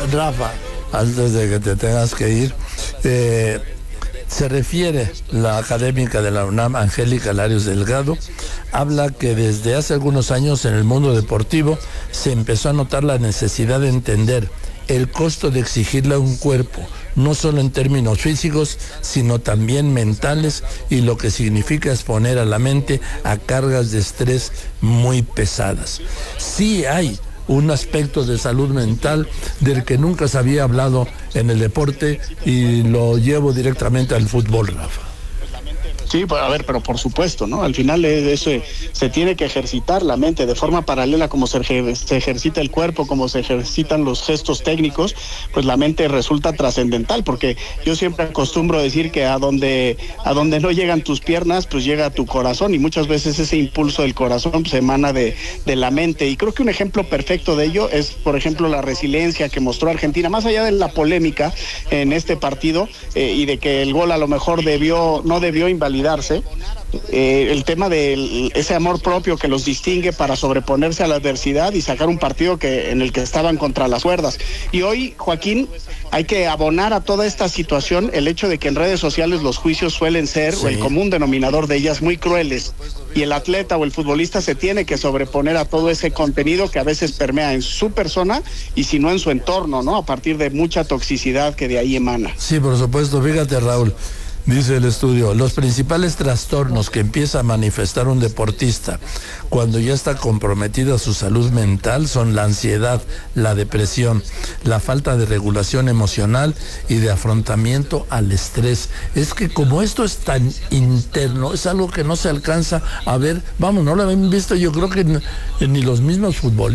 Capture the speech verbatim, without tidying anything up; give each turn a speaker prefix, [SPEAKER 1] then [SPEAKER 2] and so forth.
[SPEAKER 1] Rafa, antes de que te tengas que ir, eh, se refiere la académica de la UNAM, Angélica Larios Delgado, habla que desde hace algunos años en el mundo deportivo se empezó a notar la necesidad de entender el costo de exigirle a un cuerpo, no solo en términos físicos, sino también mentales, y lo que significa exponer a la mente a cargas de estrés muy pesadas. Sí hay un aspecto de salud mental del que nunca se había hablado en el deporte, y lo llevo directamente al fútbol, Rafa.
[SPEAKER 2] Sí, pues a ver, pero por supuesto, ¿no? Al final eso se tiene que ejercitar la mente de forma paralela, como se, se ejercita el cuerpo, como se ejercitan los gestos técnicos, pues la mente resulta trascendental, porque yo siempre acostumbro decir que a donde, a donde no llegan tus piernas, pues llega tu corazón, y muchas veces ese impulso del corazón pues, emana de, de la mente, y creo que un ejemplo perfecto de ello es, por ejemplo, la resiliencia que mostró Argentina, más allá de la polémica en este partido, eh, y de que el gol a lo mejor debió, no debió invalidar Darse, eh, el tema de ese amor propio que los distingue para sobreponerse a la adversidad y sacar un partido que en el que estaban contra las cuerdas. Y hoy, Joaquín, hay que abonar a toda esta situación el hecho de que en redes sociales los juicios suelen ser, sí, o el común denominador de ellas, muy crueles, y el atleta o el futbolista se tiene que sobreponer a todo ese contenido que a veces permea en su persona y si no en su entorno, ¿no? A partir de mucha toxicidad que de ahí emana.
[SPEAKER 1] Sí, por supuesto. Fíjate, Raúl, dice el estudio, los principales trastornos que empieza a manifestar un deportista cuando ya está comprometida su salud mental son la ansiedad, la depresión, la falta de regulación emocional y de afrontamiento al estrés. Es que como esto es tan interno, es algo que no se alcanza a ver, vamos, no lo habían visto yo creo que ni los mismos futbolistas.